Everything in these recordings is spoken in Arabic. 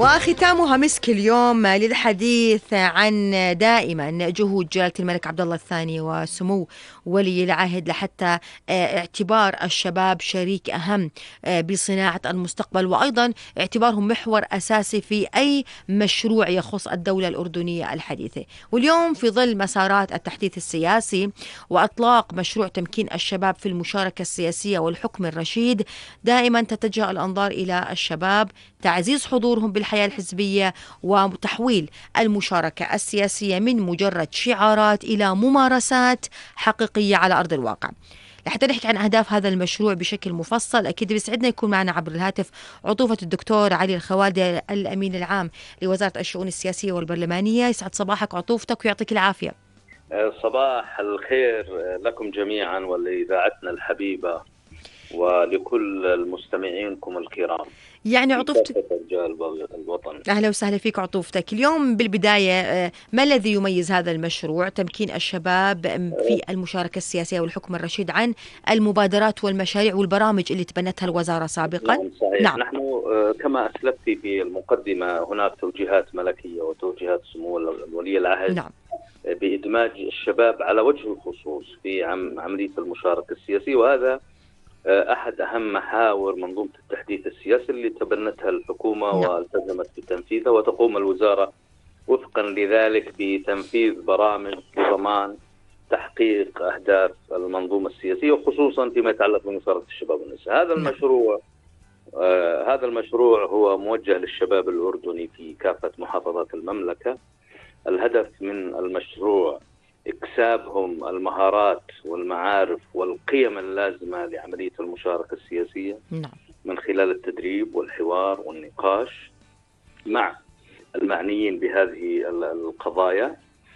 وختامها مسك اليوم للحديث عن دائما جهود جلالة الملك عبد الله الثاني وسمو ولي العهد لحتى اعتبار الشباب شريك أهم بصناعة المستقبل، وأيضا اعتبارهم محور أساسي في أي مشروع يخص الدولة الأردنية الحديثة. واليوم في ظل مسارات التحديث السياسي وأطلاق مشروع تمكين الشباب في المشاركة السياسية والحكم الرشيد، دائما تتجه الأنظار إلى الشباب، تعزيز حضورهم بالحياة الحزبية وتحويل المشاركة السياسية من مجرد شعارات إلى ممارسات حقيقية على أرض الواقع. لحتى نحكي عن أهداف هذا المشروع بشكل مفصل، أكيد بيسعدنا يكون معنا عبر الهاتف عطوفة الدكتور علي الخوالدي، الأمين العام لوزارة الشؤون السياسية والبرلمانية. يسعد صباحك عطوفتك ويعطيك العافية. صباح الخير لكم جميعا ولإذاعتنا الحبيبة ولكل المستمعينكم الكرام. يعني عطوفتك الوطن. أهلا وسهلا فيك عطوفتك. اليوم بالبداية ما الذي يميز هذا المشروع تمكين الشباب في المشاركة السياسية والحكم الرشيد عن المبادرات والمشاريع والبرامج اللي تبنتها الوزارة سابقا؟ نعم صحيح. نعم. نحن كما أسلفت في المقدمة هناك توجيهات ملكية وتوجيهات سمو ولي العهد. نعم. بإدماج الشباب على وجه الخصوص في عملية المشاركة السياسية، وهذا أحد أهم محاور منظومة التحديث السياسي اللي تبنتها الحكومة والتزمت بتنفيذها، وتقوم الوزارة وفقا لذلك بتنفيذ برامج لضمان تحقيق أهداف المنظومة السياسية، وخصوصا فيما يتعلق بمشاركة الشباب والنساء. هذا المشروع هو موجه للشباب الأردني في كافة محافظات المملكة. الهدف من المشروع إكسابهم المهارات والمعارف والقيم اللازمة لعملية المشاركة السياسية من خلال التدريب والحوار والنقاش مع المعنيين بهذه القضايا.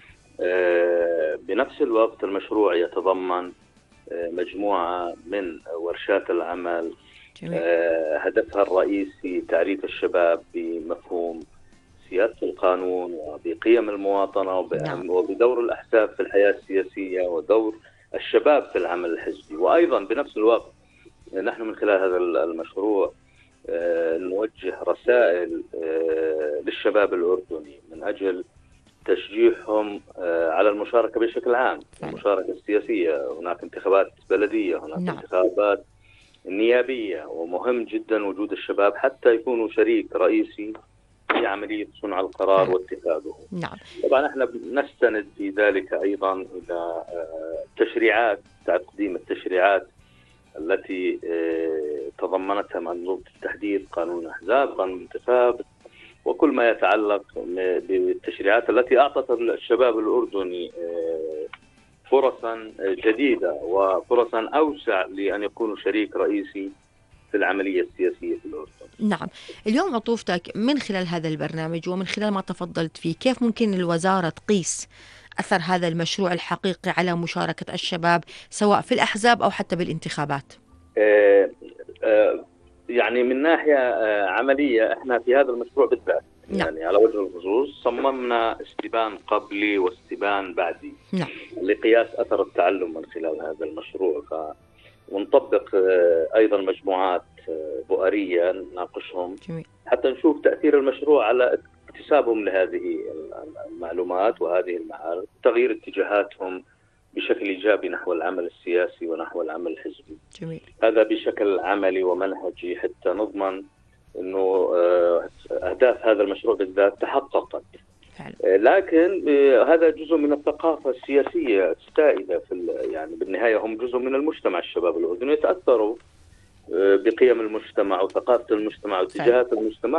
بنفس الوقت المشروع يتضمن مجموعة من ورشات العمل هدفها الرئيسي تعريف الشباب بمفهوم سياسة القانون وبقيم المواطنة وبدور الأحزاب في الحياة السياسية ودور الشباب في العمل الحزبي. وأيضا بنفس الوقت نحن من خلال هذا المشروع نوجه رسائل للشباب الأردني من أجل تشجيعهم على المشاركة بشكل عام، المشاركة السياسية. هناك انتخابات بلدية، هناك انتخابات نيابية، ومهم جدا وجود الشباب حتى يكونوا شريك رئيسي في عملية صنع القرار واتخاذه. طبعا احنا نستند في ذلك ايضا الى تشريعات، تقديم التشريعات التي تضمنتها منظومة التحديث، قانون الاحزاب، قانون الانتخاب، وكل ما يتعلق بالتشريعات التي اعطت الشباب الاردني فرصا جديدة وفرصا اوسع لان يكونوا شريك رئيسي في العملية السياسية في الأردن. نعم. اليوم عطوفتك من خلال هذا البرنامج ومن خلال ما تفضلت فيه، كيف ممكن الوزارة تقيس أثر هذا المشروع الحقيقي على مشاركة الشباب سواء في الأحزاب أو حتى بالانتخابات؟ يعني من ناحية عملية احنا في هذا المشروع بالذات يعني على وجه الخصوص صممنا استبان قبلي واستبان بعدي لقياس أثر التعلم من خلال هذا المشروع، ونطبق أيضا مجموعات بؤرية نناقشهم حتى نشوف تأثير المشروع على اكتسابهم لهذه المعلومات وهذه المعارف، تغيير اتجاهاتهم بشكل إيجابي نحو العمل السياسي ونحو العمل الحزبي. هذا بشكل عملي ومنهجي حتى نضمن أنه أهداف هذا المشروع بالذات تحققت. لكن هذا جزء من الثقافة السياسية السائدة يعني بالنهاية هم جزء من المجتمع. الشباب الأردني يتأثروا بقيم المجتمع وثقافة المجتمع واتجاهات المجتمع،